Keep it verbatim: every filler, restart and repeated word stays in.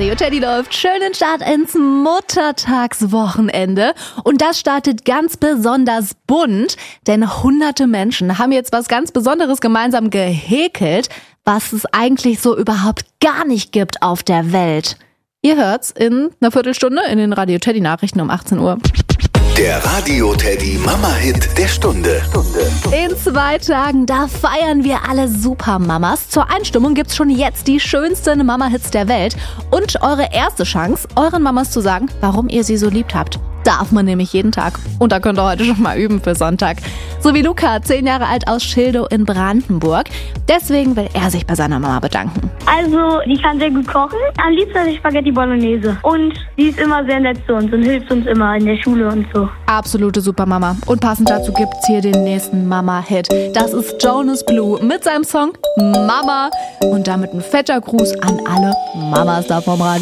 Radio Teddy läuft. Schönen Start ins Muttertagswochenende. Und das startet ganz besonders bunt, denn hunderte Menschen haben jetzt was ganz Besonderes gemeinsam gehäkelt, was es eigentlich so überhaupt gar nicht gibt auf der Welt. Ihr hört's in einer Viertelstunde in den Radio Teddy Nachrichten um achtzehn Uhr. Der Radio Teddy Mama-Hit der Stunde. In zwei Tagen, da feiern wir alle Supermamas. Zur Einstimmung gibt's schon jetzt die schönsten Mama-Hits der Welt. Und eure erste Chance, euren Mamas zu sagen, warum ihr sie so liebt habt. Darf man nämlich jeden Tag. Und da könnt ihr heute schon mal üben für Sonntag. So wie Luca, zehn Jahre alt aus Schildow in Brandenburg. Deswegen will er sich bei seiner Mama bedanken. Also, die kann sehr gut kochen. Am liebsten die Spaghetti Bolognese. Und die ist immer sehr nett zu uns und hilft uns immer in der Schule und so. Absolute Supermama. Und passend dazu gibt's hier den nächsten Mama-Hit. Das ist Jonas Blue mit seinem Song Mama. Und damit ein fetter Gruß an alle Mamas da vom Radio.